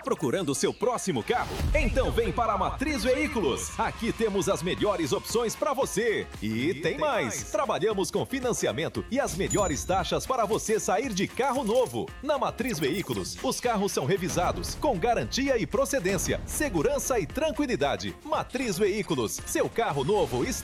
procurando o seu próximo carro? Então vem para a Matriz Veículos. Aqui temos as melhores opções para você. E tem mais. Trabalhamos com financiamento e as melhores taxas para você sair de carro novo. Na Matriz Veículos, os carros são revisados com garantia e procedência, segurança e tranquilidade. Matriz Veículos, seu carro novo está